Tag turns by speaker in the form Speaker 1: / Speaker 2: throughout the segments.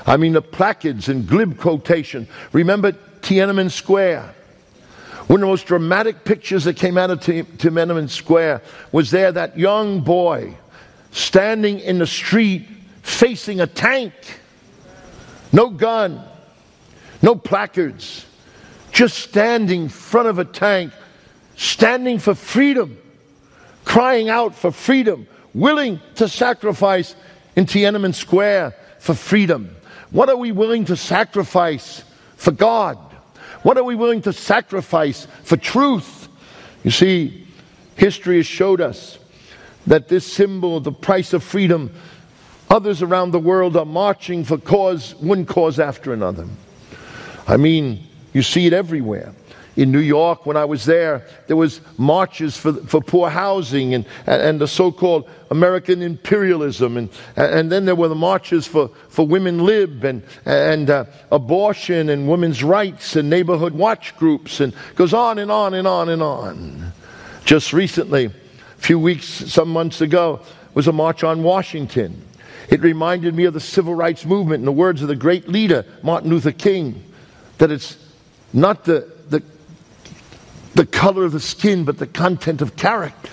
Speaker 1: I mean, the placards and glib quotation. Remember Tiananmen Square? One of the most dramatic pictures that came out of Tiananmen Square was there that young boy standing in the street facing a tank. No gun, no placards, just standing in front of a tank, standing for freedom, crying out for freedom, willing to sacrifice in Tiananmen Square for freedom. What are we willing to sacrifice for God? What are we willing to sacrifice for truth? You see, history has showed us that this symbol of the price of freedom, others around the world are marching for one cause after another. I mean, you see it everywhere. In New York, when I was there was marches for poor housing and the so-called American imperialism. And then there were the marches for women lib and abortion and women's rights and neighborhood watch groups. And it goes on and on and on and on. Just recently, some months ago, was a march on Washington. It reminded me of the civil rights movement and the words of the great leader, Martin Luther King, that it's not the color of the skin, but the content of character.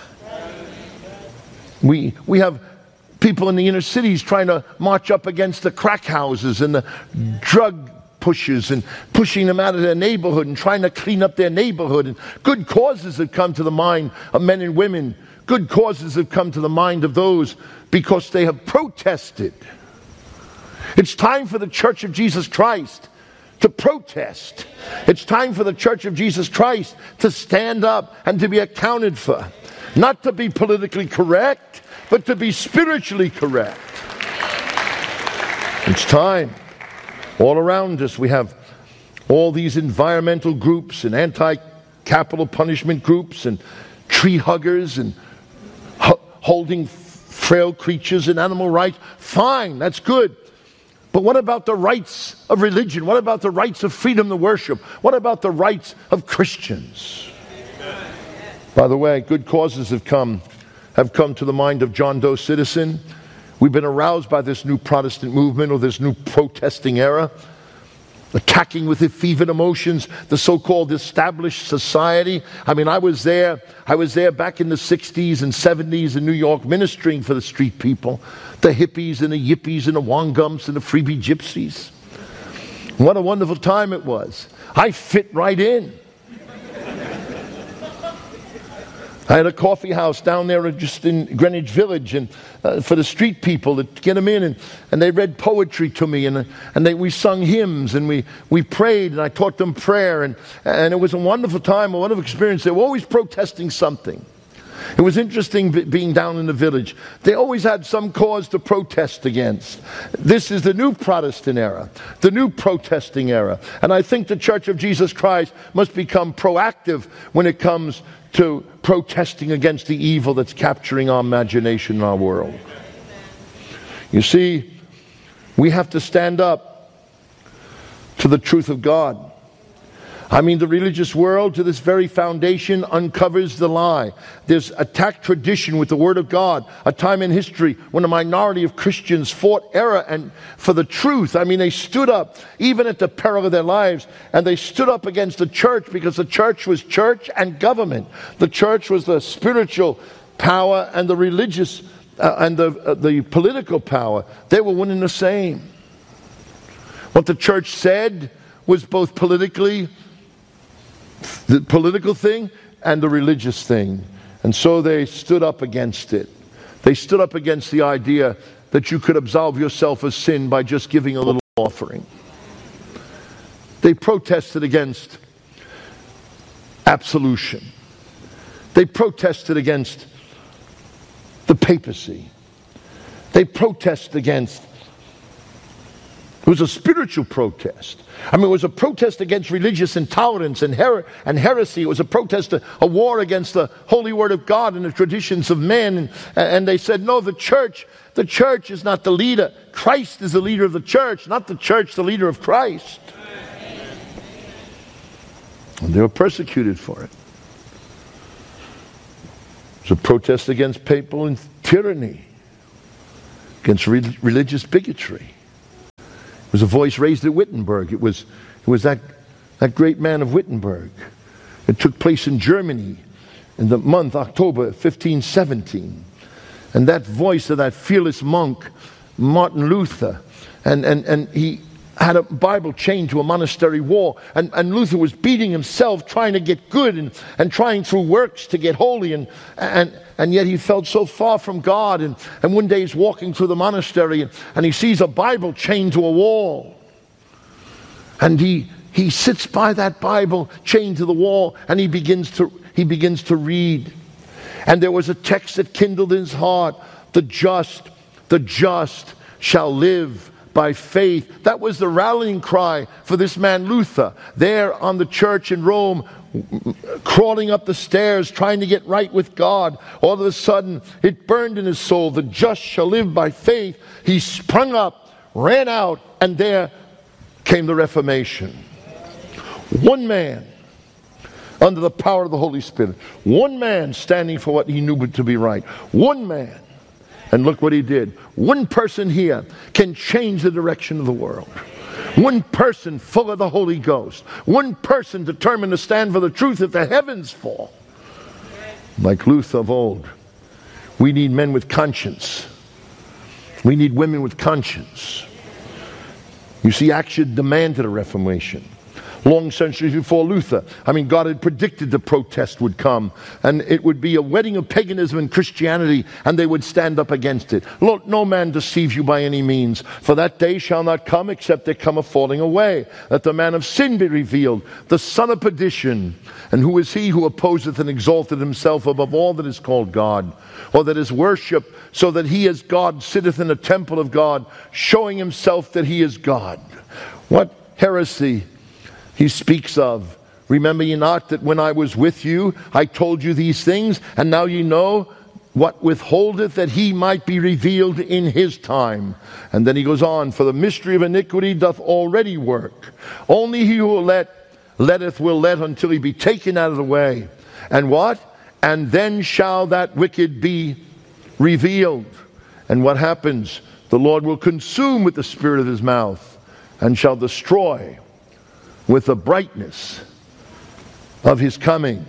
Speaker 1: We have people in the inner cities trying to march up against the crack houses and the drug pushers and pushing them out of their neighborhood and trying to clean up their neighborhood. And good causes have come to the mind of men and women. Good causes have come to the mind of those because they have protested. It's time for the Church of Jesus Christ to protest. It's time for the Church of Jesus Christ to stand up and to be accounted for. Not to be politically correct, but to be spiritually correct. It's time. All around us we have all these environmental groups and anti-capital punishment groups and tree huggers and holding frail creatures and animal rights. Fine, that's good. But what about the rights of religion? What about the rights of freedom to worship? What about the rights of Christians? By the way, good causes have come to the mind of John Doe citizen. We've been aroused by this new Protestant movement or this new protesting era, attacking with fervent emotions the so-called established society. I mean, I was there back in the 60s and 70s in New York ministering for the street people, the hippies and the yippies and the wangums and the freebie gypsies. What a wonderful time it was. I fit right in. I had a coffee house down there just in Greenwich Village and for the street people to get them in, and they read poetry to me and we sung hymns and we prayed and I taught them prayer and it was a wonderful time, a wonderful experience. They were always protesting something. It was interesting being down in the village. They always had some cause to protest against. This is the new Protestant era, the new protesting era. And I think the Church of Jesus Christ must become proactive when it comes to protesting against the evil that's capturing our imagination in our world. You see, we have to stand up to the truth of God. I mean, the religious world, to this very foundation, uncovers the lie. There's attacked tradition with the Word of God, a time in history when a minority of Christians fought error and for the truth. I mean, they stood up, even at the peril of their lives, and they stood up against the church because the church was church and government. The church was the spiritual power and the religious and the political power. They were one and the same. What the church said was both the political thing and the religious thing. And so they stood up against it. They stood up against the idea that you could absolve yourself of sin by just giving a little offering. They protested against absolution. They protested against the papacy. They protested against. It was a spiritual protest. I mean, it was a protest against religious intolerance and heresy. It was a protest, a war against the holy word of God and the traditions of men. And they said, no, the church is not the leader. Christ is the leader of the church, not the church the leader of Christ. And they were persecuted for it. It was a protest against papal and tyranny, against religious bigotry. It was a voice raised at Wittenberg. It was that great man of Wittenberg. It took place in Germany in the month October 1517. And that voice of that fearless monk, Martin Luther, and he had a Bible chained to a monastery wall, and Luther was beating himself trying to get good and trying through works to get holy, and yet he felt so far from God, and one day he's walking through the monastery and he sees a Bible chained to a wall, and he sits by that Bible chained to the wall, and he begins to read. And there was a text that kindled in his heart: the just shall live by faith. That was the rallying cry for this man Luther, there on the church in Rome, crawling up the stairs, trying to get right with God. All of a sudden, it burned in his soul: the just shall live by faith. He sprung up, ran out, and there came the Reformation. One man, under the power of the Holy Spirit. One man standing for what he knew to be right. One man. And look what he did. One person here can change the direction of the world. One person full of the Holy Ghost. One person determined to stand for the truth if the heavens fall. Like Luther of old. We need men with conscience. We need women with conscience. You see, action demanded a reformation. Long centuries before Luther, God had predicted the protest would come, and it would be a wedding of paganism and Christianity, and they would stand up against it. Lord, no man deceives you by any means, for that day shall not come except there come a falling away, that the man of sin be revealed, the son of perdition. And who is he who opposeth and exalteth himself above all that is called God, or that is worshipped, so that he as God sitteth in the temple of God, showing himself that he is God? What heresy he speaks of. Remember ye not that when I was with you, I told you these things, and now ye know what withholdeth, that he might be revealed in his time. And then he goes on: for the mystery of iniquity doth already work. Only he who letteth will let until he be taken out of the way. And what? And then shall that wicked be revealed. And what happens? The Lord will consume with the spirit of his mouth, and shall destroy with the brightness of his coming.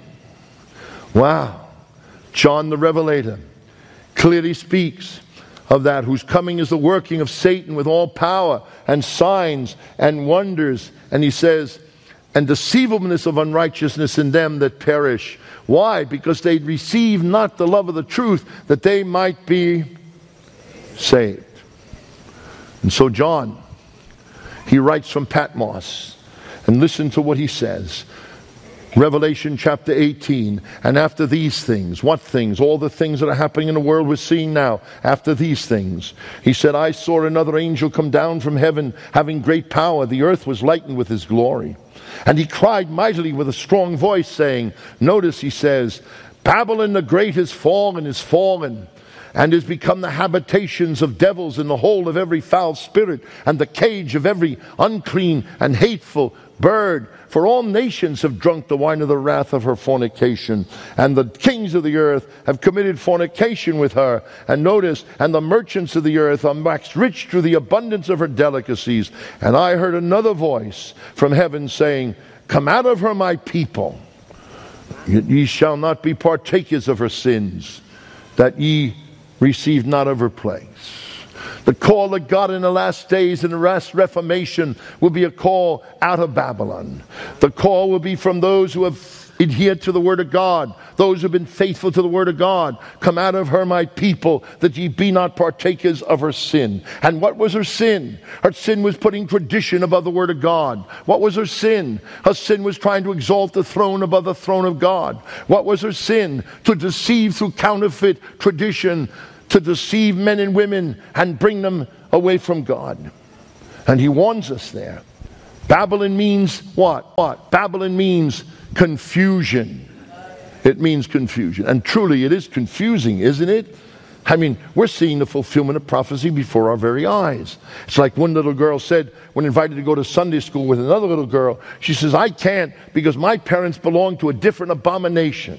Speaker 1: Wow. John the Revelator clearly speaks of that, whose coming is the working of Satan with all power and signs and wonders. And he says, and deceivableness of unrighteousness in them that perish. Why? Because they receive not the love of the truth, that they might be saved. And so John, he writes from Patmos. And listen to what he says. Revelation chapter 18. And after these things, what things? All the things that are happening in the world we're seeing now. After these things, he said, I saw another angel come down from heaven, having great power. The earth was lightened with his glory. And he cried mightily with a strong voice, saying, notice he says, Babylon the great is fallen, and is become the habitations of devils, and the hole of every foul spirit, and the cage of every unclean and hateful bird. For all nations have drunk the wine of the wrath of her fornication, and the kings of the earth have committed fornication with her. And notice, and the merchants of the earth are waxed rich through the abundance of her delicacies. And I heard another voice from heaven saying, come out of her, my people. Ye shall not be partakers of her sins, that ye receive not of her plagues. The call of God in the last days and the last Reformation will be a call out of Babylon. The call will be from those who have adhered to the Word of God, those who have been faithful to the Word of God. Come out of her, my people, that ye be not partakers of her sin. And what was her sin? Her sin was putting tradition above the Word of God. What was her sin? Her sin was trying to exalt the throne above the throne of God. What was her sin? To deceive through counterfeit tradition, to deceive men and women and bring them away from God. And he warns us there. Babylon means what? Babylon means confusion. It means confusion. And truly it is confusing, isn't it? We're seeing the fulfillment of prophecy before our very eyes. It's like one little girl said, when invited to go to Sunday school with another little girl, she says, I can't because my parents belong to a different abomination.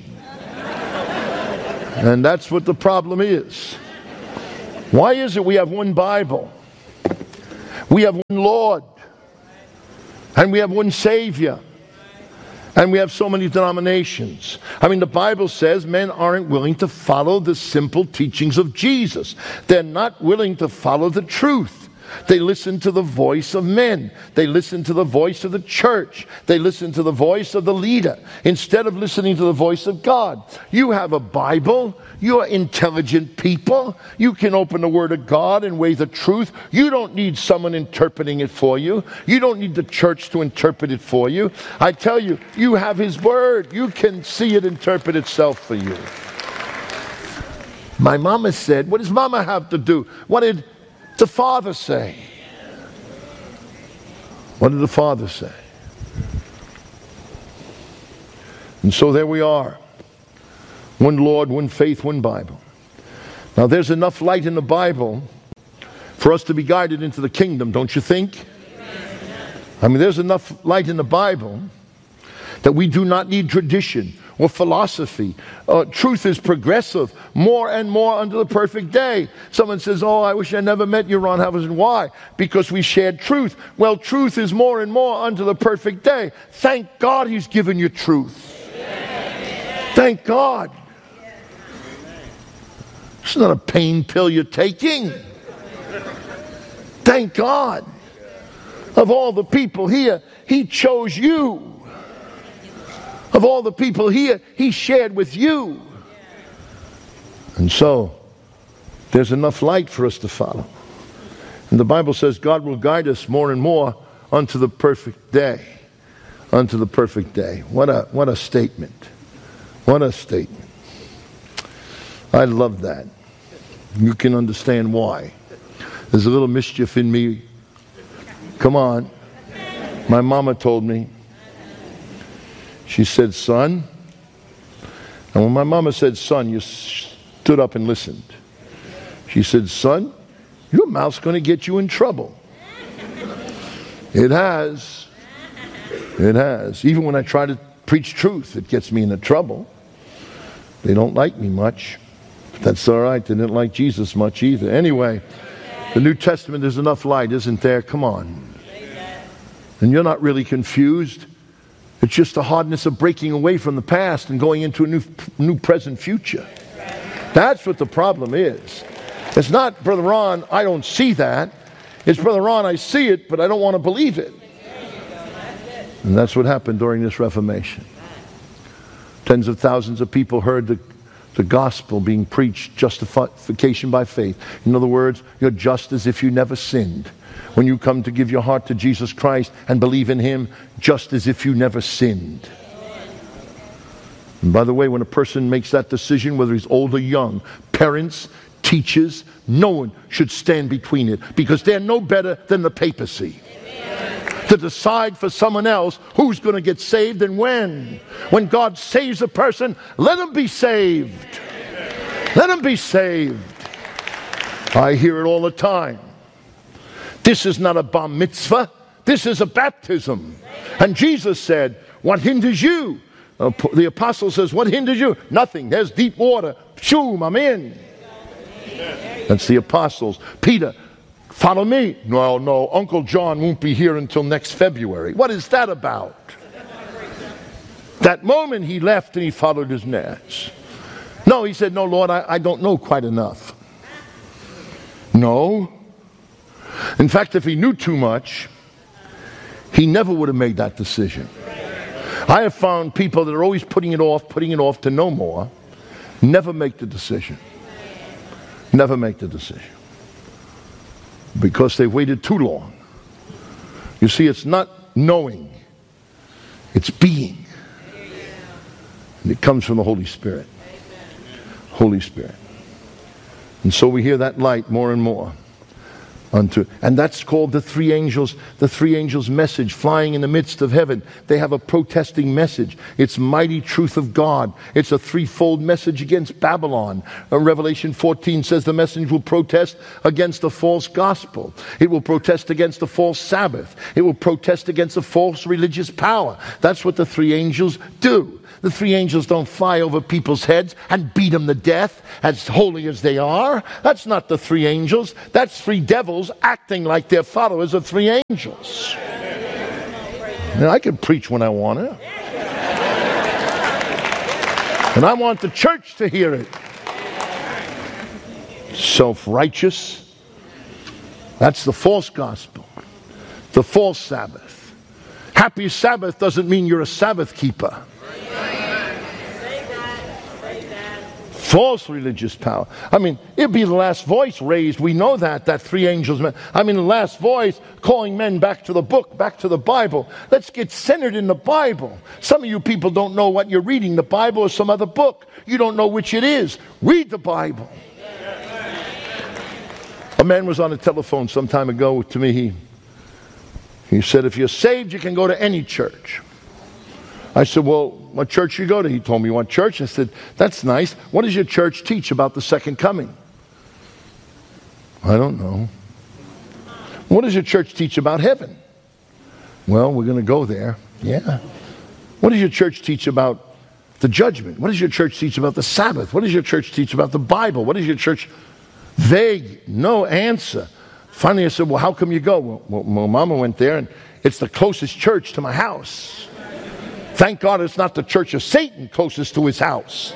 Speaker 1: And that's what the problem is. Why is it we have one Bible? We have one Lord. And we have one Savior. And we have so many denominations. I mean, the Bible says men aren't willing to follow the simple teachings of Jesus. They're not willing to follow the truth. They listen to the voice of men. They listen to the voice of the church. They listen to the voice of the leader instead of listening to the voice of God. You have a Bible. You're intelligent people. You can open the Word of God and weigh the truth. You don't need someone interpreting it for you. You don't need the church to interpret it for you. I tell you, you have His Word. You can see it interpret itself for you. My mama said, what does mama have to do? What did the Father say? What did the Father say? And so there we are. One Lord, one faith, one Bible. Now there's enough light in the Bible for us to be guided into the kingdom, don't you think? I mean, there's enough light in the Bible that we do not need tradition or philosophy. Truth is progressive more and more unto the perfect day. Someone says, oh, I wish I never met you, Ron Havison. Why? Because we shared truth. Well, truth is more and more unto the perfect day. Thank God He's given you truth. Thank God. It's not a pain pill you're taking. Thank God. Of all the people here, He chose you. Of all the people here, He shared with you. And so, there's enough light for us to follow. And the Bible says God will guide us more and more unto the perfect day. Unto the perfect day. What a statement. What a statement. I love that. You can understand why. There's a little mischief in me. Come on. My mama told me. She said, son. And when my mama said, son, you stood up and listened. She said, son, your mouth's going to get you in trouble. It has. It has. Even when I try to preach truth, it gets me into trouble. They don't like me much. But that's all right. They didn't like Jesus much either. Anyway, the New Testament, there's enough light, isn't there? Come on. And you're not really confused. It's just the hardness of breaking away from the past and going into a new present future. That's what the problem is. It's not, Brother Ron, I don't see that. It's, Brother Ron, I see it, but I don't want to believe it. And that's what happened during this Reformation. Tens of thousands of people heard the gospel being preached, justification by faith. In other words, you're just as if you never sinned. When you come to give your heart to Jesus Christ and believe in Him, just as if you never sinned. And by the way, when a person makes that decision, whether he's old or young, parents, teachers, no one should stand between it, because they're no better than the papacy to decide for someone else who's going to get saved and when. When God saves a person, let him be saved. Let him be saved. I hear it all the time. This is not a bar mitzvah. This is a baptism. And Jesus said, what hinders you? The apostle says, what hinders you? Nothing. There's deep water. Shoom, I'm in. That's the apostles. Peter, follow me. No, Uncle John won't be here until next February. What is that about? That moment he left and he followed his nets. No, he said, no, Lord, I don't know quite enough. No. In fact, if he knew too much, he never would have made that decision. I have found people that are always putting it off to know more, never make the decision. Never make the decision. Because they've waited too long. You see, it's not knowing, it's being. And it comes from the Holy Spirit. Holy Spirit. And so we hear that light more and more. And that's called the three angels message flying in the midst of heaven. They have a protesting message. It's mighty truth of God. It's a threefold message against Babylon. Revelation 14 says the message will protest against a false gospel. It will protest against a false Sabbath. It will protest against a false religious power. That's what the three angels do. The three angels don't fly over people's heads and beat them to death as holy as they are. That's not the three angels. That's three devils acting like they're followers of three angels. And I can preach when I want to. And I want the church to hear it. Self-righteous. That's the false gospel. The false Sabbath. Happy Sabbath doesn't mean you're a Sabbath keeper. False religious power. I mean, it'd be the last voice raised. We know that three angels. I mean, the last voice calling men back to the book, back to the Bible. Let's get centered in the Bible. Some of you people don't know what you're reading, the Bible or some other book. You don't know which it is. Read the Bible. A man was on the telephone some time ago to me. He said, if you're saved, you can go to any church. I said, well, what church you go to? He told me what church. I said, that's nice. What does your church teach about the second coming? I don't know. What does your church teach about heaven? Well, we're going to go there. Yeah. What does your church teach about the judgment? What does your church teach about the Sabbath? What does your church teach about the Bible? What does your church... Vague, no answer. Finally I said, well, how come you go? Well, Mama went there and it's the closest church to my house. Thank God it's not the church of Satan closest to his house.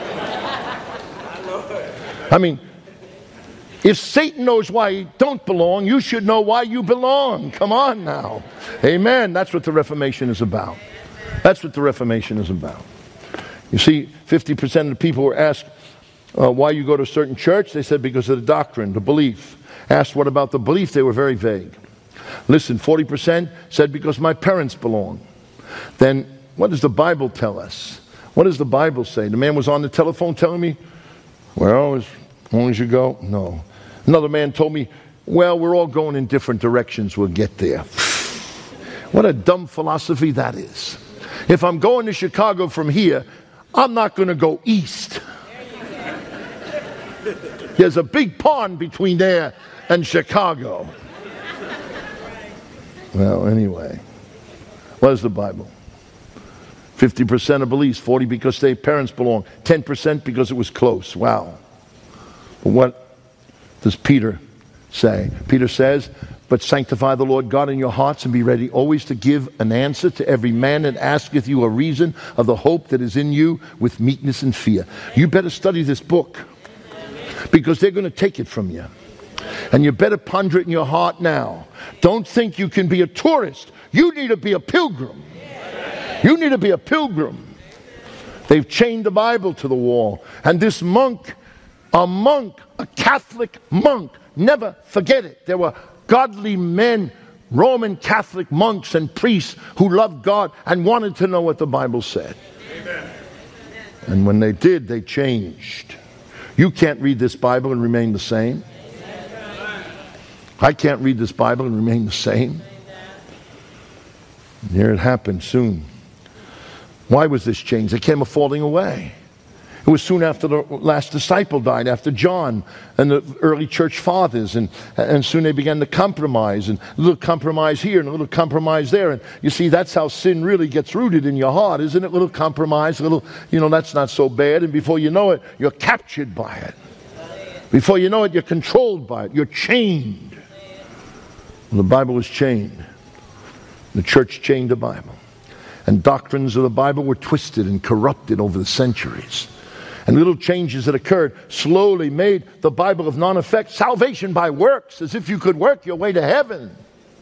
Speaker 1: I mean, if Satan knows why you don't belong, you should know why you belong. Come on now. Amen. That's what the Reformation is about. That's what the Reformation is about. You see, 50% of the people were asked, why you go to a certain church? They said because of the doctrine, the belief. Asked what about the belief? They were very vague. Listen, 40% said because my parents belong. Then what does the Bible tell us? What does the Bible say? The man was on the telephone telling me, well, as long as you go, no. Another man told me, well, we're all going in different directions. We'll get there. What a dumb philosophy that is. If I'm going to Chicago from here, I'm not going to go east. There's a big pond between there and Chicago. Well, anyway, what is the Bible? 50% of beliefs, 40% because their parents belong, 10% because it was close. Wow. But what does Peter say? Peter says, but sanctify the Lord God in your hearts and be ready always to give an answer to every man that asketh you a reason of the hope that is in you with meekness and fear. You better study this book. Because they're going to take it from you. And you better ponder it in your heart now. Don't think you can be a tourist. You need to be a pilgrim. You need to be a pilgrim. They've chained the Bible to the wall. And this monk, a Catholic monk, never forget it. There were godly men, Roman Catholic monks and priests who loved God and wanted to know what the Bible said. Amen. And when they did, they changed. You can't read this Bible and remain the same. I can't read this Bible and remain the same. And here it happened soon. Why was this change? There came a falling away. It was soon after the last disciple died, after John and the early church fathers. And soon they began to compromise. And a little compromise here and a little compromise there. And you see, that's how sin really gets rooted in your heart, isn't it? Little compromise, little, that's not so bad. And before you know it, you're captured by it. Before you know it, you're controlled by it. You're chained. Well, the Bible was chained. The church chained the Bible. And doctrines of the Bible were twisted and corrupted over the centuries. And little changes that occurred slowly made the Bible of non-effect. Salvation by works, as if you could work your way to heaven.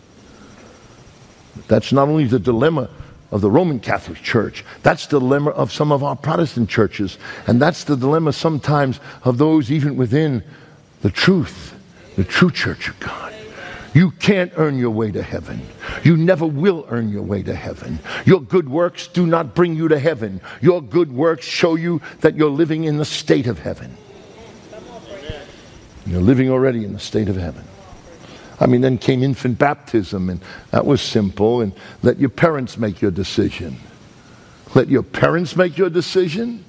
Speaker 1: But that's not only the dilemma of the Roman Catholic Church. That's the dilemma of some of our Protestant churches. And that's the dilemma sometimes of those even within the true church of God. You can't earn your way to heaven. You never will earn your way to heaven. Your good works do not bring you to heaven. Your good works show you that you're living in the state of heaven. You're living already in the state of heaven. I mean, then came infant baptism, and that was simple. And let your parents make your decision. Let your parents make your decision?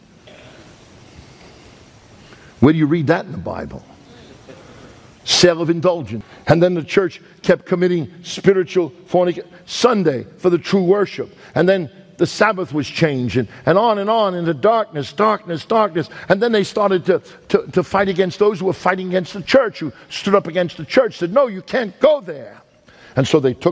Speaker 1: Where do you read that in the Bible? Sale of indulgence. And then the church kept committing spiritual fornication. Sunday for the true worship. And then the Sabbath was changed, and on into darkness. And then they started to fight against those who were fighting against the church, who stood up against the church, said, no, you can't go there. And so they took